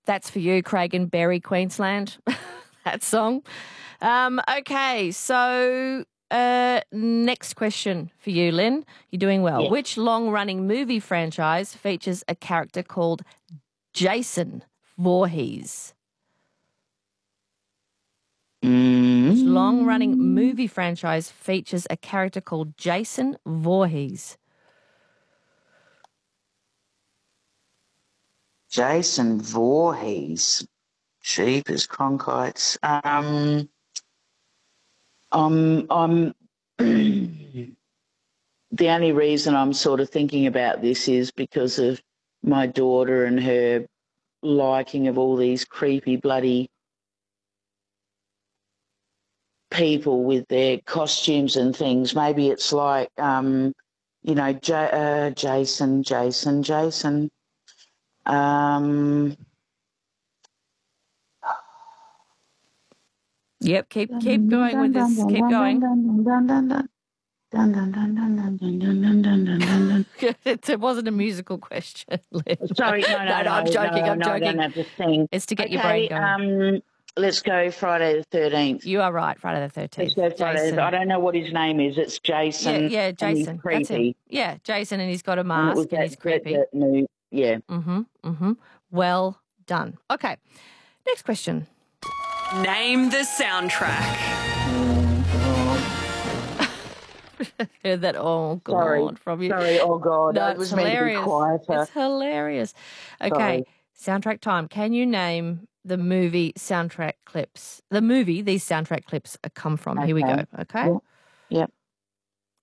That's for you, Craig and Berry, Queensland, that song. Okay, so next question for you, Lynn. You're doing well. Yeah. Which long-running movie franchise features a character called Jason Voorhees? Which long-running movie franchise features a character called Jason Voorhees? Jason Voorhees. Jeepers Cronkites. I'm the only reason I'm sort of thinking about this is because of my daughter and her liking of all these creepy bloody people with their costumes and things. Maybe it's like, Jason. Yep, keep going with this. Keep going. It wasn't a musical question, Lynn. Sorry, no, I'm joking. I'm joking. I don't have to sing. It's to get your brain going. Let's go Friday the 13th. You are right, Friday the 13th. Let's go Friday. Jason. I don't know what his name is. It's Jason. Yeah, Jason. And he's creepy. That's him. Yeah, Jason, and he's got a mask and he's creepy. Yeah. Well done. Okay, next question. Name the soundtrack. Heard that, oh, God, from you. Sorry, oh, God. No, it was hilarious. Meant to be quieter. It's hilarious. Okay, soundtrack time. Can you name the movie soundtrack clips? The movie these soundtrack clips come from. Okay. Here we go, okay? Yep.